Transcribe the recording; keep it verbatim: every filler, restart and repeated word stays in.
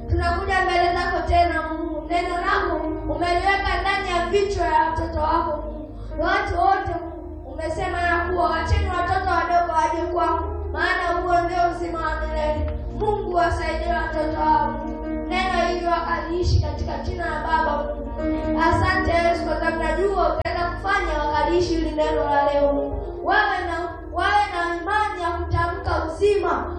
tunakuja mbele zako tena Mungu. Neno lako umeliweka ndani ya vichwa ya watoto wako Mungu. Watu wote umesema ya kuwa wacheni watoto wadogo waje kwako, maana huo ndio uzima wa milele. Mungu wasaidie watoto wao. Neno hili wakaliishi katika jina la Baba Mungu. Asante Yesu kwa sababu najua utaenda kufanya wakaliishi hili neno la leo. Wawe na wawe na imani ya kutamka uzima